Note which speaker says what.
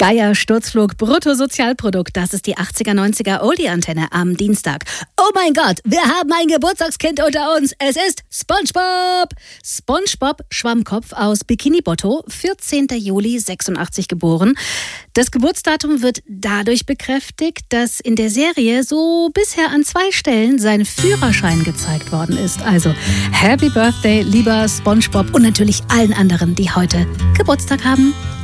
Speaker 1: Geier Sturzflug Bruttosozialprodukt, das ist die 80er-90er Oldie-Antenne am Dienstag. Oh mein Gott, wir haben ein Geburtstagskind unter uns. Es ist SpongeBob. SpongeBob Schwammkopf aus Bikini Botto, 14. Juli 86 geboren. Das Geburtsdatum wird dadurch bekräftigt, dass in der Serie so bisher an 2 Stellen sein Führerschein gezeigt worden ist. Also Happy Birthday, lieber SpongeBob, und natürlich allen anderen, die heute Geburtstag haben.